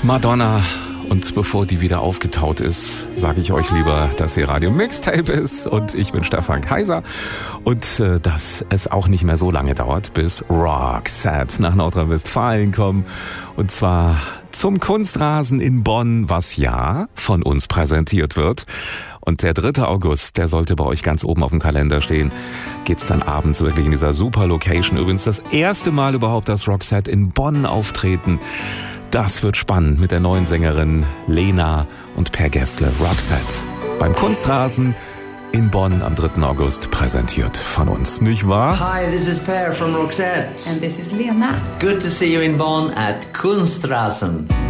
Madonna. Und bevor die wieder aufgetaut ist, sage ich euch lieber, dass sie Radio Mixtape ist. Und ich bin Stefan Kaiser. Und dass es auch nicht mehr so lange dauert, bis Roxette nach Nordrhein-Westfalen kommen. Und zwar zum Kunstrasen in Bonn, was ja von uns präsentiert wird. Und der 3. August, der sollte bei euch ganz oben auf dem Kalender stehen, geht's dann abends wirklich in dieser super Location. Übrigens das erste Mal überhaupt, dass Roxette in Bonn auftreten. Das wird spannend mit der neuen Sängerin Lena und Per Gessle. Roxette beim Kunstrasen in Bonn am 3. August, präsentiert von uns, nicht wahr? Hi, this is Per from Roxette. And this is Lena. Good to see you in Bonn at Kunstrasen.